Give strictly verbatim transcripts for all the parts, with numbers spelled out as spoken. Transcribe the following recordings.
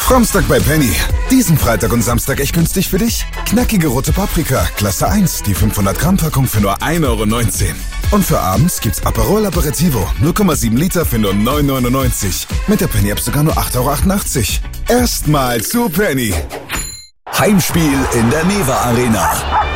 Samstag bei Penny. Diesen Freitag und Samstag echt günstig für dich? Knackige rote Paprika, Klasse eins, die fünfhundert Gramm Packung für nur ein Euro neunzehn. Und für abends gibt's Aperol Aperitivo, null Komma sieben Liter für nur neun Euro neunundneunzig. Mit der Penny App sogar nur acht Euro achtundachtzig. Erstmal zu Penny. Heimspiel in der Neva Arena.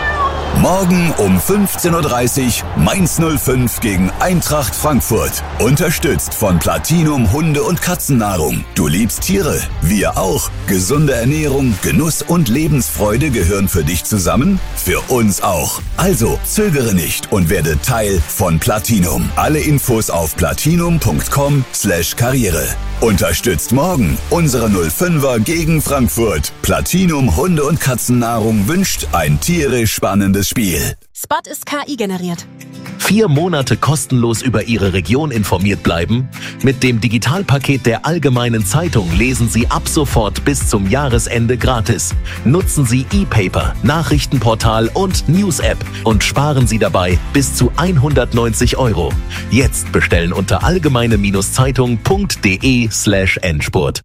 Morgen um fünfzehn Uhr dreißig Mainz null fünf gegen Eintracht Frankfurt. Unterstützt von Platinum Hunde- und Katzennahrung. Du liebst Tiere, wir auch. Gesunde Ernährung, Genuss und Lebensfreude gehören für dich zusammen? Für uns auch. Also zögere nicht und werde Teil von Platinum. Alle Infos auf platinum punkt com slash karriere. Unterstützt morgen unsere null fünfer gegen Frankfurt. Platinum Hunde- und Katzennahrung wünscht ein tierisch spannendes Spiel. Spot ist K I generiert. Vier Monate kostenlos über Ihre Region informiert bleiben? Mit dem Digitalpaket der Allgemeinen Zeitung lesen Sie ab sofort bis zum Jahresende gratis. Nutzen Sie E-Paper, Nachrichtenportal und News-App und sparen Sie dabei bis zu hundertneunzig Euro. Jetzt bestellen unter allgemeine-zeitung punkt de slash Endspurt.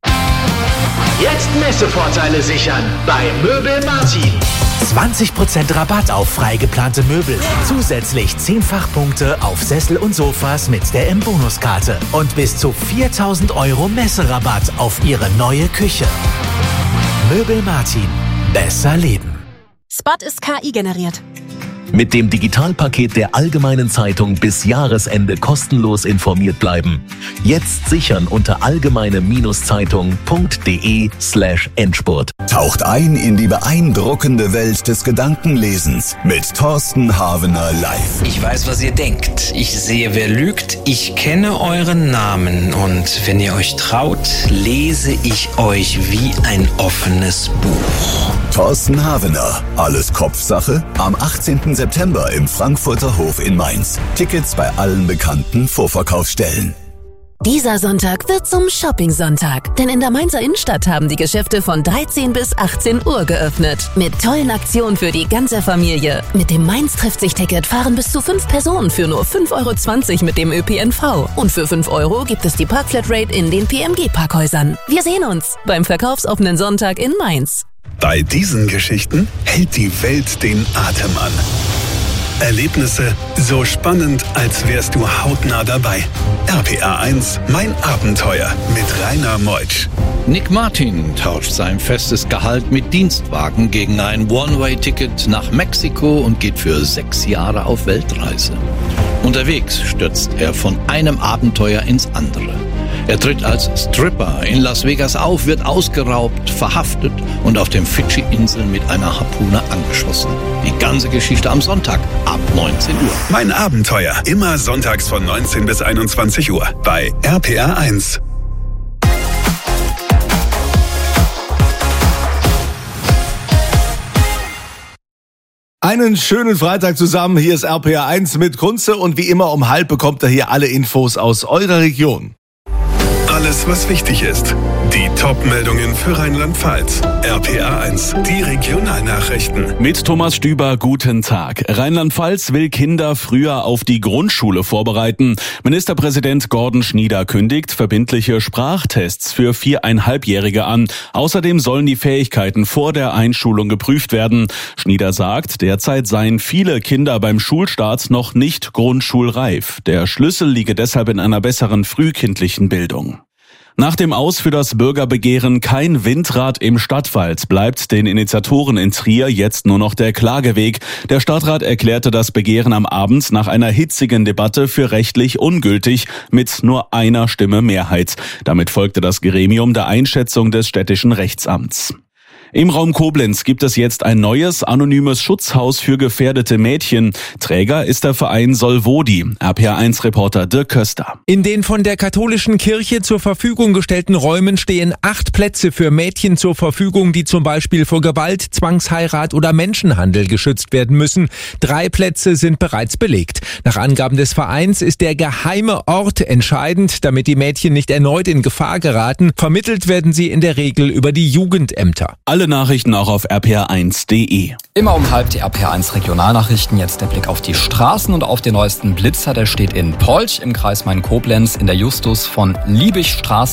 Jetzt Messevorteile sichern bei Möbel Martin. zwanzig Prozent Rabatt auf frei geplante Möbel. Zusätzlich zehn Fachpunkte auf Sessel und Sofas mit der M-Bonuskarte. Und bis zu viertausend Euro Messerabatt auf Ihre neue Küche. Möbel Martin. Besser leben. Spot ist K I generiert. Mit dem Digitalpaket der Allgemeinen Zeitung bis Jahresende kostenlos informiert bleiben. Jetzt sichern unter allgemeine-zeitung punkt de slash Endspurt. Taucht ein in die beeindruckende Welt des Gedankenlesens mit Thorsten Havener live. Ich weiß, was ihr denkt. Ich sehe, wer lügt. Ich kenne euren Namen. Und wenn ihr euch traut, lese ich euch wie ein offenes Buch. Thorsten Havener. Alles Kopfsache. Am achtzehnten September im Frankfurter Hof in Mainz. Tickets bei allen bekannten Vorverkaufsstellen. Dieser Sonntag wird zum Shopping-Sonntag, denn in der Mainzer Innenstadt haben die Geschäfte von dreizehn bis achtzehn Uhr geöffnet. Mit tollen Aktionen für die ganze Familie. Mit dem Mainz-Trifft-sich-Ticket fahren bis zu fünf Personen für nur fünf Euro zwanzig mit dem Ö P N V. Und für fünf Euro gibt es die Parkflatrate in den P M G-Parkhäusern. Wir sehen uns beim verkaufsoffenen Sonntag in Mainz. Bei diesen Geschichten hält die Welt den Atem an. Erlebnisse so spannend, als wärst du hautnah dabei. R P R eins, mein Abenteuer mit Rainer Meutsch. Nick Martin tauscht sein festes Gehalt mit Dienstwagen gegen ein One-Way-Ticket nach Mexiko und geht für sechs Jahre auf Weltreise. Unterwegs stürzt er von einem Abenteuer ins andere. Er tritt als Stripper in Las Vegas auf, wird ausgeraubt, verhaftet und auf den Fidschi-Inseln mit einer Harpune angeschossen. Die ganze Geschichte am Sonntag ab neunzehn Uhr. Mein Abenteuer, immer sonntags von neunzehn bis einundzwanzig Uhr bei R P R eins. Einen schönen Freitag zusammen. Hier ist R P R eins mit Kunze und wie immer um halb bekommt ihr hier alle Infos aus eurer Region. Alles, was wichtig ist. Die Top-Meldungen für Rheinland-Pfalz. R P R eins, die Regionalnachrichten. Mit Thomas Stüber, guten Tag. Rheinland-Pfalz will Kinder früher auf die Grundschule vorbereiten. Ministerpräsident Gordon Schnieder kündigt verbindliche Sprachtests für Viereinhalbjährige an. Außerdem sollen die Fähigkeiten vor der Einschulung geprüft werden. Schnieder sagt, derzeit seien viele Kinder beim Schulstart noch nicht grundschulreif. Der Schlüssel liege deshalb in einer besseren frühkindlichen Bildung. Nach dem Aus für das Bürgerbegehren Kein Windrad im Stadtwald bleibt den Initiatoren in Trier jetzt nur noch der Klageweg. Der Stadtrat erklärte das Begehren am Abend nach einer hitzigen Debatte für rechtlich ungültig mit nur einer Stimme Mehrheit. Damit folgte das Gremium der Einschätzung des städtischen Rechtsamts. Im Raum Koblenz gibt es jetzt ein neues, anonymes Schutzhaus für gefährdete Mädchen. Träger ist der Verein Solvodi. R P R eins Reporter Dirk Köster. In den von der katholischen Kirche zur Verfügung gestellten Räumen stehen acht Plätze für Mädchen zur Verfügung, die zum Beispiel vor Gewalt, Zwangsheirat oder Menschenhandel geschützt werden müssen. Drei Plätze sind bereits belegt. Nach Angaben des Vereins ist der geheime Ort entscheidend, damit die Mädchen nicht erneut in Gefahr geraten. Vermittelt werden sie in der Regel über die Jugendämter. Alle Nachrichten auch auf r p r eins punkt de. Immer um halb die R P R eins Regionalnachrichten. Jetzt der Blick auf die Straßen und auf den neuesten Blitzer. Der steht in Polch im Kreis Main-Koblenz in der Justus von Liebigstraße.